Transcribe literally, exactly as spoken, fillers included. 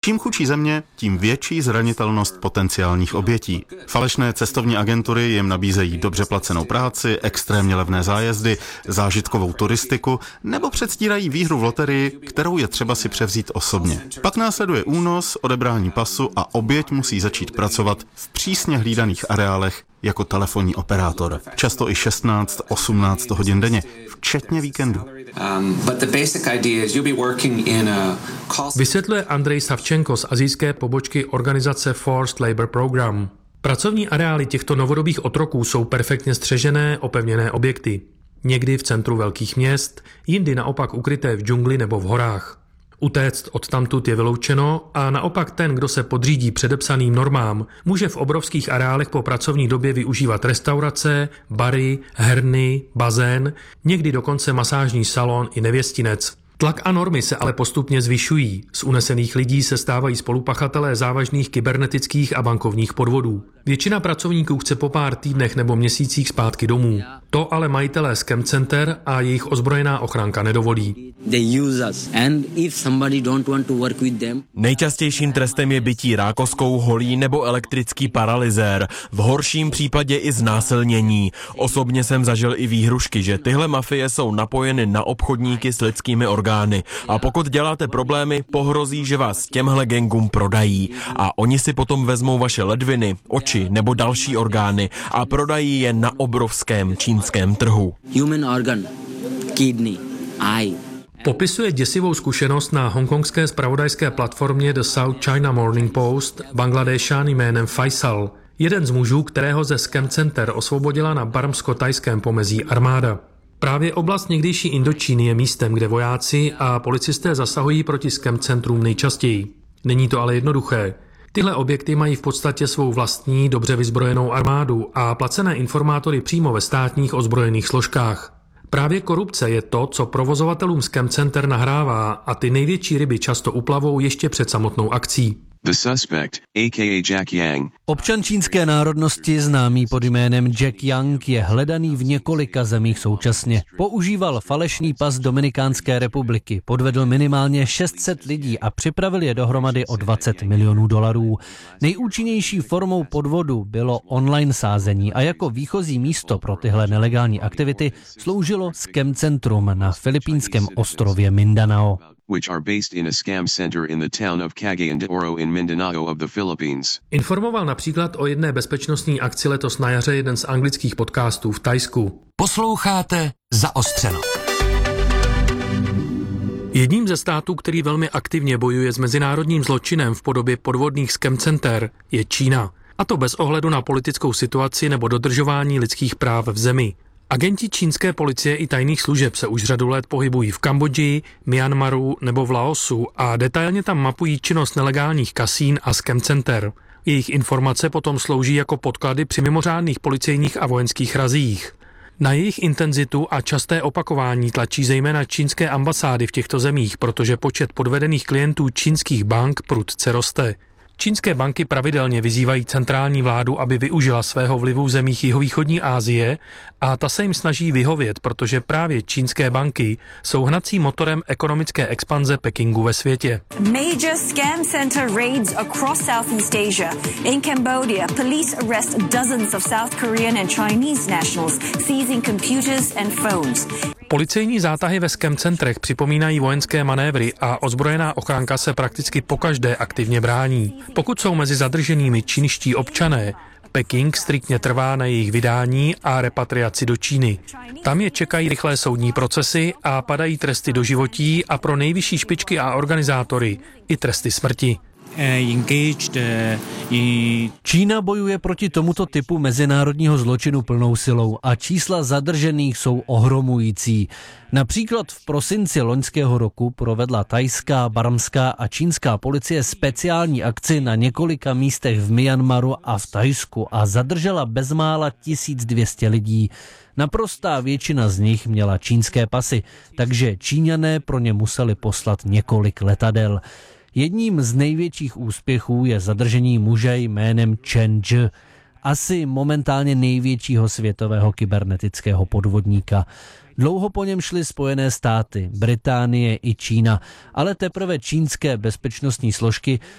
Čím chudší země, tím větší zranitelnost potenciálních obětí. Falešné cestovní agentury jim nabízejí dobře placenou práci, extrémně levné zájezdy, zážitkovou turistiku nebo předstírají výhru v loterii, kterou je třeba si převzít osobně. Pak následuje únos, odebrání pasu a oběť musí začít pracovat v přísně hlídaných areálech jako telefonní operátor. Často i šestnáct osmnáct hodin denně, včetně víkendu. Vysvětluje Andrej Savčenko z asijské pobočky organizace Forced Labor Program. Pracovní areály těchto novodobých otroků jsou perfektně střežené, opevněné objekty. Někdy v centru velkých měst, jindy naopak ukryté v džungli nebo v horách. Utéct odtamtud je vyloučeno a naopak ten, kdo se podřídí předepsaným normám, může v obrovských areálech po pracovní době využívat restaurace, bary, herny, bazén, někdy dokonce masážní salon i nevěstinec. Tlak a normy se ale postupně zvyšují. Z unesených lidí se stávají spolupachatelé závažných kybernetických a bankovních podvodů. Většina pracovníků chce po pár týdnech nebo měsících zpátky domů. To ale majitelé scam center a jejich ozbrojená ochranka nedovolí. Nejčastějším trestem je bití rákoskou, holí nebo elektrický paralyzér. V horším případě i znásilnění. Osobně jsem zažil i výhrušky, že tyhle mafie jsou napojeny na obchodníky s lidskými orgány. A pokud děláte problémy, pohrozí, že vás těmhle gangům prodají. A oni si potom vezmou vaše ledviny, oči nebo další orgány a prodají je na obrovském čínském trhu. Human organ, kidney, eye. Popisuje děsivou zkušenost na hongkongské zpravodajské platformě The South China Morning Post Bangladéšan jménem Faisal, jeden z mužů, kterého ze scam center osvobodila na barmsko-tajském pomezí armáda. Právě oblast někdejší Indočíny je místem, kde vojáci a policisté zasahují proti scam centrům nejčastěji. Není to ale jednoduché. Tyhle objekty mají v podstatě svou vlastní, dobře vyzbrojenou armádu a placené informátory přímo ve státních ozbrojených složkách. Právě korupce je to, co provozovatelům scam center nahrává a ty největší ryby často uplavou ještě před samotnou akcí. The suspect, a k a. Jack Yang. Občan čínské národnosti známý pod jménem Jack Yang je hledaný v několika zemích současně. Používal falešný pas Dominikánské republiky, podvedl minimálně šest set lidí a připravil je dohromady o dvacet milionů dolarů. Nejúčinnější formou podvodu bylo online sázení a jako výchozí místo pro tyhle nelegální aktivity sloužilo scam centrum na filipínském ostrově Mindanao. Which are based in a scam center in the town of Cagayan de Oro in Mindanao of the Philippines. Informoval například o jedné bezpečnostní akci letos na jaře jeden z anglických podcastů v Thajsku. Posloucháte Zaostřeno. Jedním ze států, který velmi aktivně bojuje s mezinárodním zločinem v podobě podvodných scam center, je Čína. A to bez ohledu na politickou situaci nebo dodržování lidských práv v zemi. Agenti čínské policie i tajných služeb se už řadu let pohybují v Kambodži, Myanmaru nebo v Laosu a detailně tam mapují činnost nelegálních kasín a scam center. Jejich informace potom slouží jako podklady při mimořádných policejních a vojenských razích. Na jejich intenzitu a časté opakování tlačí zejména čínské ambasády v těchto zemích, protože počet podvedených klientů čínských bank prudce roste. Čínské banky pravidelně vyzývají centrální vládu, aby využila svého vlivu v zemích jihovýchodní Asie a ta se jim snaží vyhovět, protože právě čínské banky jsou hnacím motorem ekonomické expanze Pekingu ve světě. Major scam center raids across Southeast Asia. In Cambodia, police arrest dozens of South Korean and Chinese nationals, seizing computers and phones. Policejní zátahy ve scam centrech připomínají vojenské manévry a ozbrojená ochranka se prakticky pokaždé aktivně brání. Pokud jsou mezi zadrženými čínští občané, Peking striktně trvá na jejich vydání a repatriaci do Číny. Tam je čekají rychlé soudní procesy a padají tresty doživotí a pro nejvyšší špičky a organizátory i tresty smrti. Čína bojuje proti tomuto typu mezinárodního zločinu plnou silou a čísla zadržených jsou ohromující. Například v prosinci loňského roku provedla thajská, barmská a čínská policie speciální akci na několika místech v Myanmaru a v Thajsku a zadržela bezmála tisíc dvě stě lidí. Naprostá většina z nich měla čínské pasy, takže Číňané pro ně museli poslat několik letadel. Jedním z největších úspěchů je zadržení muže jménem Chen Zhi, asi momentálně největšího světového kybernetického podvodníka. Dlouho po něm šly Spojené státy, Británie i Čína, ale teprve čínské bezpečnostní složky